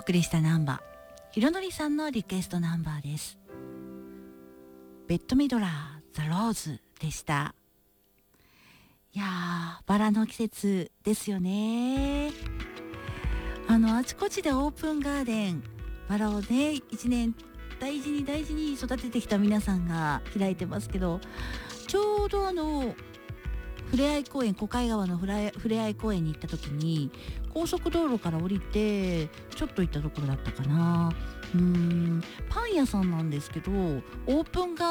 送りしたナンバー、ひろのりさんのリクエストナンバーです。ベッドミドラーザローズでした。いやー、バラの季節ですよね。あちこちでオープンガーデン、バラをね、一年大事に大事に育ててきた皆さんが開いてますけど、ちょうどふれあい公園、小海川のふれあい公園に行った時に、高速道路から降りてちょっと行ったところだったかな。パン屋さんなんですけど、オープンガー